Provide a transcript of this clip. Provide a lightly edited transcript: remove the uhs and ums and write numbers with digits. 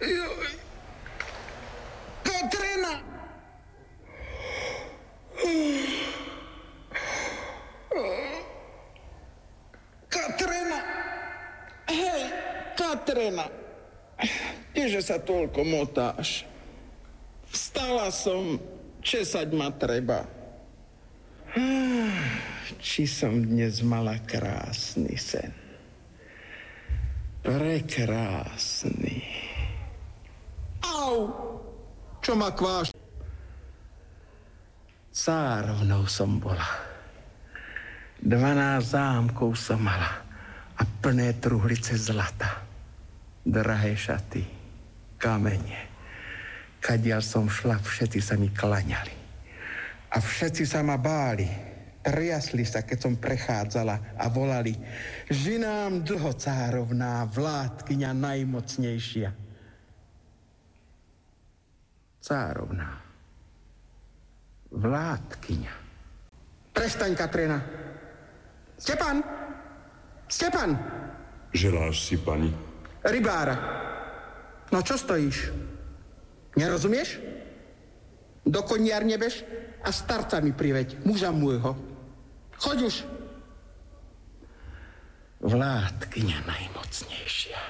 Joj. Katrina! Katrina! Hej, Katrina! Kdeže sa toľko motáš? Vstala som, česať ma treba. Či som dnes mala krásny sen. Prekrásny. Au! Čo ma kváš? Cárovnou som bola. 12 zámkov som mala a plné truhlice zlata. Drahé šaty, kamene. Kadiaľ som šla, všetci sa mi klaňali. A všetci sa ma báli. Triasli sa, keď som prechádzala a volali: Žinám dlho, cárovná, vládkyňa najmocnejšia. Cárovná. Vládkyňa. Prestaň, Katrina. Stepan! Stepan! Želáš si, pani? Rybára. No čo stojíš? Nerozumieš? Do koniarne bež a starca mi priveď, muža môjho. Choď už. Vládkyňa najmocnejšia.